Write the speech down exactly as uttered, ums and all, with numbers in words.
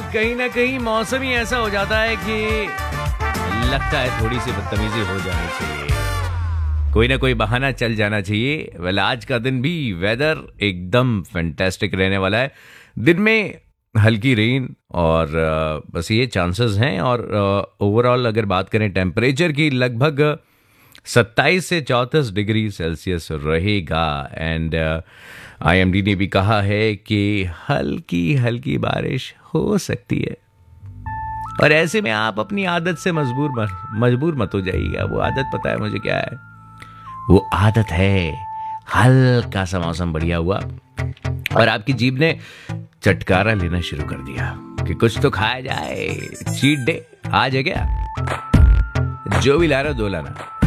कहीं ना कहीं मौसम ही ऐसा हो जाता है कि लगता है थोड़ी सी बदतमीजी हो जानी चाहिए, कोई ना कोई बहाना चल जाना चाहिए। वेल, आज का दिन भी वेदर एकदम फैंटास्टिक रहने वाला है। दिन में हल्की रेन और uh, बस ये चांसेस हैं। और ओवरऑल uh, अगर बात करें टेम्परेचर की, लगभग सत्ताईस से चौंतीस डिग्री सेल्सियस रहेगा। एंड आई एम डी ने भी कहा है कि हल्की हल्की बारिश हो सकती है। और ऐसे में आप अपनी आदत से मजबूर मत मजबूर मत हो जाइएगा। वो आदत पता है मुझे क्या है? वो आदत है हल्का सा मौसम बढ़िया हुआ और आपकी जीभ ने चटकारा लेना शुरू कर दिया कि कुछ तो खाया जाए। चीट डे आज है क्या? जो भी ला रहा दो लाना।